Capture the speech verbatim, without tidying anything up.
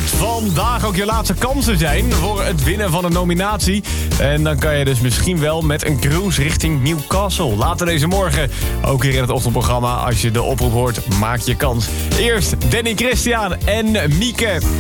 vandaag ook je laatste kansen zijn voor het winnen van een nominatie. En dan kan je dus misschien wel met een cruise richting Newcastle. Later deze morgen, ook hier in het ochtendprogramma. Als je de oproep hoort, maak je kans. Eerst Danny Christian en Mieke.